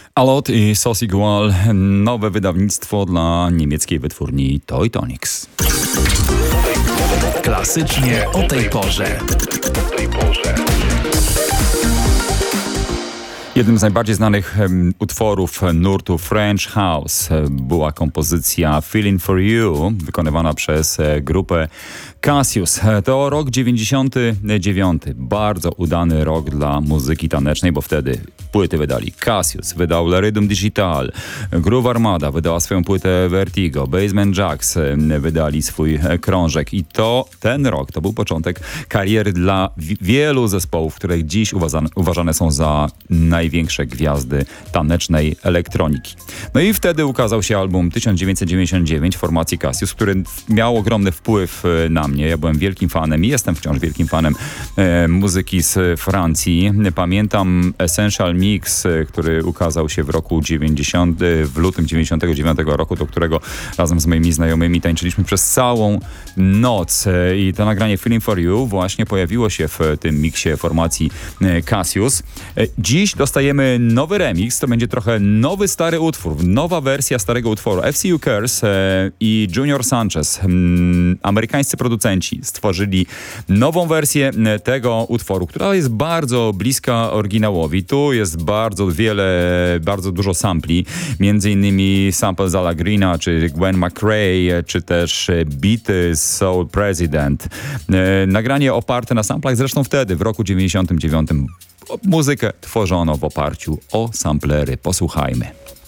Alot i Sos Igual, nowe wydawnictwo dla niemieckiej wytwórni Toy Tonics. Klasycznie o tej porze. Jednym z najbardziej znanych utworów nurtu French House była kompozycja Feeling for You, wykonywana przez grupę Cassius. To rok 99. Bardzo udany rok dla muzyki tanecznej, bo wtedy płyty wydali Cassius, wydał Le Rhythm Digital, Groove Armada wydała swoją płytę Vertigo, Basement Jaxx wydali swój krążek i ten rok to był początek kariery dla wielu zespołów, które dziś uważane są za największe gwiazdy tanecznej elektroniki. No i wtedy ukazał się album 1999 formacji Cassius, który miał ogromny wpływ na mnie. Ja byłem wielkim fanem i jestem wciąż wielkim fanem muzyki z Francji. Pamiętam Essential Mix, który ukazał się w roku 90, w lutym 99 roku, do którego razem z moimi znajomymi tańczyliśmy przez całą noc. I to nagranie Feeling for You właśnie pojawiło się w tym miksie formacji Cassius. Dziś dostajemy nowy remix, to będzie trochę nowy, stary utwór, nowa wersja starego utworu. FCU Curse i Junior Sanchez, amerykańscy producenci, stworzyli nową wersję tego utworu, która jest bardzo bliska oryginałowi. Tu jest bardzo dużo sampli, między innymi sample z Ala Greena, czy Gwen McRae, czy też bity z Soul President. Nagranie oparte na samplach, zresztą wtedy, w roku 99. Muzykę tworzono w oparciu o samplery. Posłuchajmy.